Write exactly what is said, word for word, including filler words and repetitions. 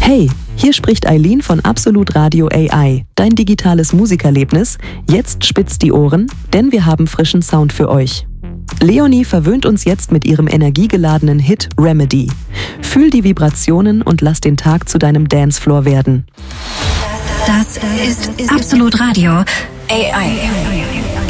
Hey, hier spricht Eileen von Absolut Radio A I, dein digitales Musikerlebnis. Jetzt spitzt die Ohren, denn wir haben frischen Sound für euch. Leonie verwöhnt uns jetzt mit ihrem energiegeladenen Hit Remedy. Fühl die Vibrationen und lass den Tag zu deinem Dancefloor werden. Das ist Absolut Radio A I.